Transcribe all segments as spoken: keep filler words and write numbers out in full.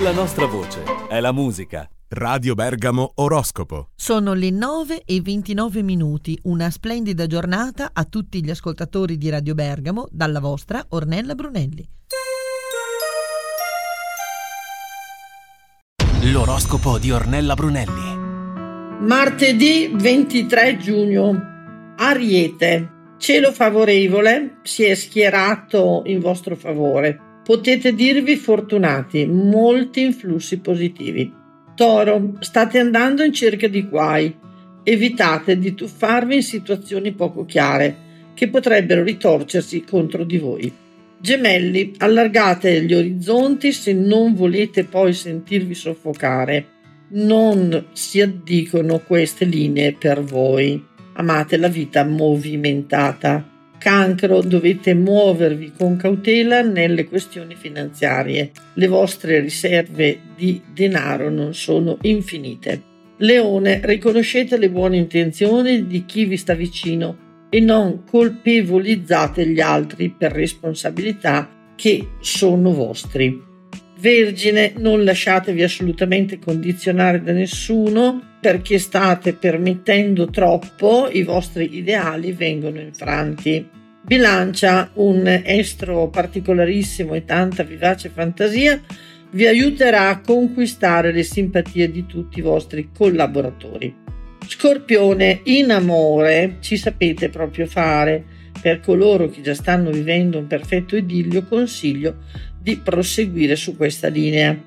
la nostra voce, è la musica. Radio Bergamo Oroscopo. Sono le nove e ventinove minuti. Una splendida giornata a tutti gli ascoltatori di Radio Bergamo dalla vostra Ornella Brunelli. L'oroscopo di Ornella Brunelli. Martedì ventitré giugno. Ariete. Cielo favorevole, si è schierato in vostro favore. Potete dirvi fortunati, molti influssi positivi. Toro, state andando in cerca di guai. Evitate di tuffarvi in situazioni poco chiare che potrebbero ritorcersi contro di voi. Gemelli, allargate gli orizzonti se non volete poi sentirvi soffocare. Non si addicono queste linee per voi. Amate la vita movimentata. Cancro, dovete muovervi con cautela nelle questioni finanziarie. Le vostre riserve di denaro non sono infinite. Leone, riconoscete le buone intenzioni di chi vi sta vicino e non colpevolizzate gli altri per responsabilità che sono vostri. Vergine, non lasciatevi assolutamente condizionare da nessuno perché state permettendo troppo, i vostri ideali vengono infranti. Bilancia, un estro particolarissimo e tanta vivace fantasia vi aiuterà a conquistare le simpatie di tutti i vostri collaboratori. Scorpione, in amore ci sapete proprio fare. Per coloro che già stanno vivendo un perfetto idillio consiglio di proseguire su questa linea.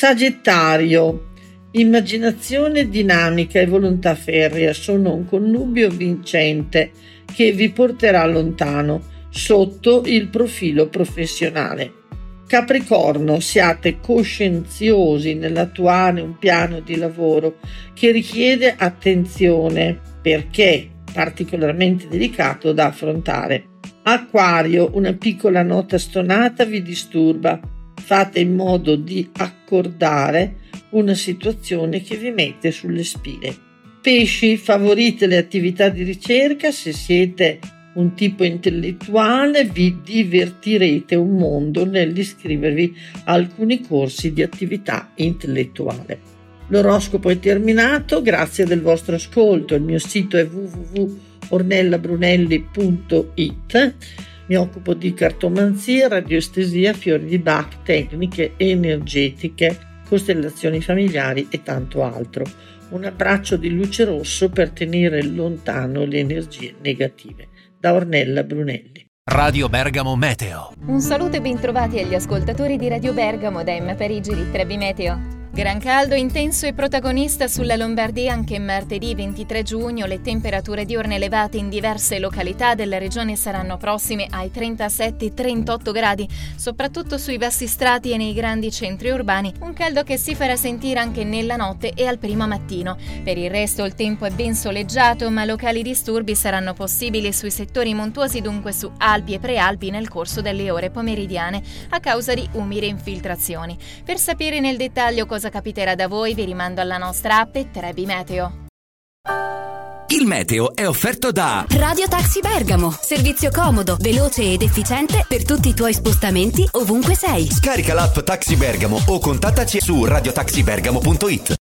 Sagittario, immaginazione dinamica e volontà ferrea sono un connubio vincente che vi porterà lontano sotto il profilo professionale. Capricorno, siate coscienziosi nell'attuare un piano di lavoro che richiede attenzione perché particolarmente delicato da affrontare. Acquario, una piccola nota stonata vi disturba. Fate in modo di accordare una situazione che vi mette sulle spine. Pesci, favorite le attività di ricerca. Se siete un tipo intellettuale vi divertirete un mondo nell'iscrivervi a alcuni corsi di attività intellettuale. L'oroscopo è terminato, grazie del vostro ascolto. Il mio sito è w w w punto ornella brunelli punto i t. Mi occupo di cartomanzia, radioestesia, fiori di Bach, tecniche energetiche, costellazioni familiari e tanto altro. Un abbraccio di luce rosso per tenere lontano le energie negative. Da Ornella Brunelli. Radio Bergamo Meteo. Un saluto e bentrovati agli ascoltatori di Radio Bergamo da Emma Parigi di Trebi Meteo. Gran caldo intenso e protagonista sulla Lombardia anche martedì ventitré giugno. Le temperature diurne elevate in diverse località della regione saranno prossime ai trentasette trentotto gradi, soprattutto sui bassi strati e nei grandi centri urbani. Un caldo che si farà sentire anche nella notte e al primo mattino. Per il resto il tempo è ben soleggiato, ma locali disturbi saranno possibili sui settori montuosi, dunque su Alpi e Prealpi nel corso delle ore pomeridiane a causa di umide infiltrazioni. Per sapere nel dettaglio cosa capiterà da voi vi rimando alla nostra app Trebi Meteo. Il meteo è offerto da Radio Taxi Bergamo, servizio comodo, veloce ed efficiente per tutti i tuoi spostamenti ovunque sei. Scarica l'app Taxi Bergamo o contattaci su radio taxi bergamo punto it.